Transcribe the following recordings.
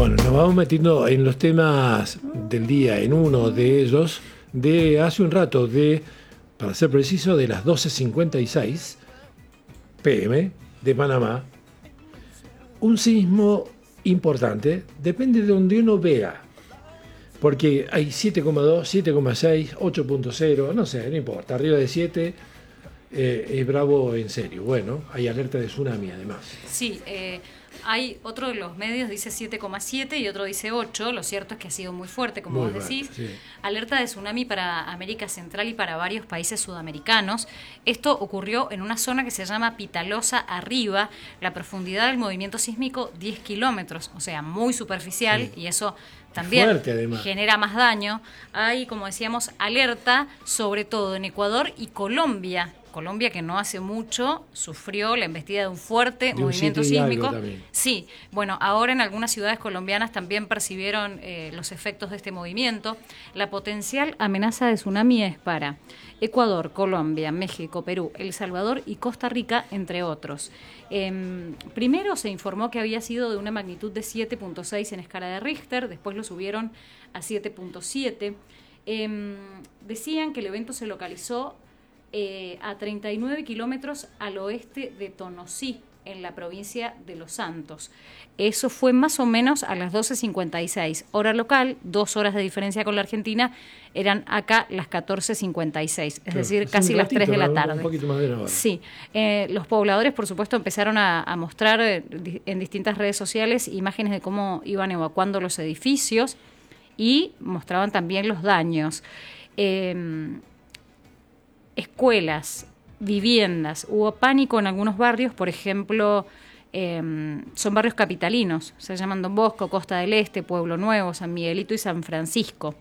Bueno, nos vamos metiendo en los temas del día, en uno de ellos, de hace un rato, para ser preciso, de las 12:56 p.m. de Panamá. Un sismo importante, depende de donde uno vea, porque hay 7,2, 7,6, 8,0, no sé, no importa, arriba de 7 es bravo en serio. Bueno, hay alerta de tsunami además. Sí, hay otro de los medios dice 7,7 y otro dice 8. Lo cierto es que ha sido muy fuerte, como Muy vos decís. fuerte, sí. Alerta de tsunami para América Central y para varios países sudamericanos. Esto ocurrió en una zona que se llama Pitalosa Arriba. La profundidad del movimiento sísmico 10 kilómetros, o sea, muy superficial, Sí. y eso también Fuerte, además. genera más daño. Hay, como decíamos, alerta sobre todo en Ecuador y Colombia. Colombia, que no hace mucho sufrió la embestida de un fuerte De un movimiento 7 y algo sísmico. también. Sí, bueno, ahora en algunas ciudades colombianas también percibieron los efectos de este movimiento. La potencial amenaza de tsunami es para Ecuador, Colombia, México, Perú, El Salvador y Costa Rica, entre otros. Primero se informó que había sido de una magnitud de 7,6 en escala de Richter, después lo subieron a 7,7. Decían que el evento se localizó a 39 kilómetros al oeste de Tonosí, en la provincia de Los Santos. Eso fue más o menos a las 12:56, hora local, 2 horas de diferencia con la Argentina, eran acá las 14:56, es decir, casi las 3 de la tarde. Un poquito más de una hora. Sí, los pobladores, por supuesto, empezaron a mostrar en distintas redes sociales imágenes de cómo iban evacuando los edificios y mostraban también los daños. Escuelas, viviendas, hubo pánico en algunos barrios, por ejemplo, son barrios capitalinos, se llaman Don Bosco, Costa del Este, Pueblo Nuevo, San Miguelito y San Francisco.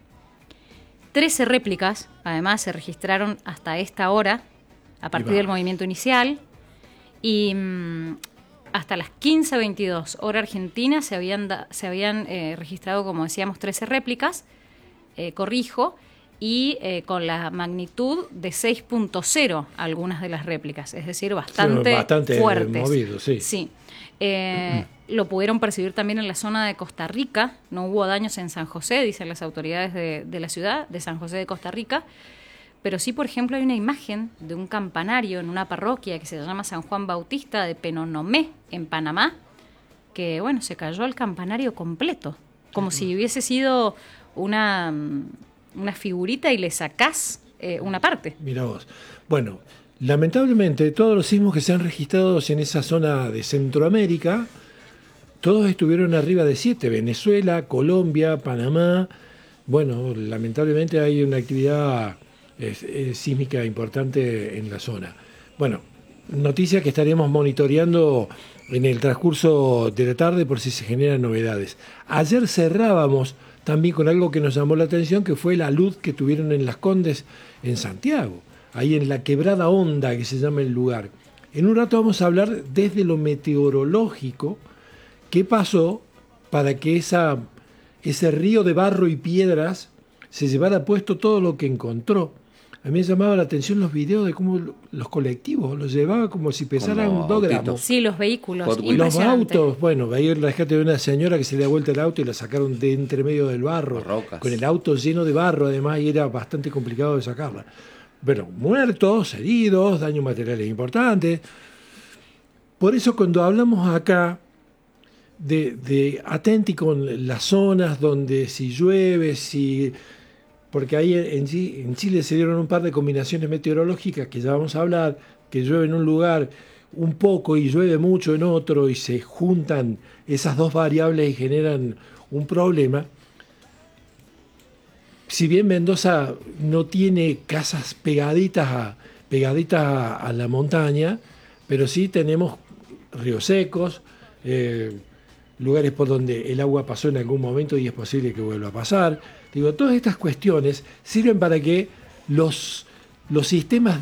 13 réplicas, además, se registraron hasta esta hora, a partir del movimiento inicial, y hasta las 15:22 hora argentina se habían registrado, como decíamos, 13 réplicas, corrijo, y con la magnitud de 6,0 algunas de las réplicas, es decir, bastante fuertes. Movido, sí. Sí. Lo pudieron percibir también en la zona de Costa Rica, no hubo daños en San José, dicen las autoridades de la ciudad, de San José de Costa Rica, pero sí, por ejemplo, hay una imagen de un campanario en una parroquia que se llama San Juan Bautista de Penonomé, en Panamá, que, bueno, se cayó el campanario completo, como si hubiese sido una figurita y le sacás una parte. Mira vos. Bueno, lamentablemente todos los sismos que se han registrado en esa zona de Centroamérica, todos estuvieron arriba de 7. Venezuela, Colombia, Panamá. Bueno, lamentablemente hay una actividad sísmica importante en la zona. Bueno, noticia que estaremos monitoreando en el transcurso de la tarde por si se generan novedades. Ayer cerrábamos también con algo que nos llamó la atención, que fue la luz que tuvieron en Las Condes, en Santiago, ahí en la Quebrada Honda, que se llama el lugar. En un rato vamos a hablar desde lo meteorológico, qué pasó para que ese río de barro y piedras se llevara puesto todo lo que encontró. A mí me llamaba la atención los videos de cómo los colectivos los llevaban como si pesaran Como 2 autitos. gramos. Sí, los vehículos. Y los autos, bueno, ahí el rescate de una señora que se le da vuelta el auto y la sacaron de entre medio del barro, Rocas. con el auto lleno de barro además, y era bastante complicado de sacarla. Bueno, muertos, heridos, daños materiales importantes. Por eso cuando hablamos acá de atenti con las zonas donde si llueve, porque ahí en Chile se dieron un par de combinaciones meteorológicas que ya vamos a hablar, que llueve en un lugar un poco y llueve mucho en otro y se juntan esas dos variables y generan un problema. Si bien Mendoza no tiene casas pegaditas a la montaña, pero sí tenemos ríos secos, lugares por donde el agua pasó en algún momento y es posible que vuelva a pasar. Digo, todas estas cuestiones sirven para que los sistemas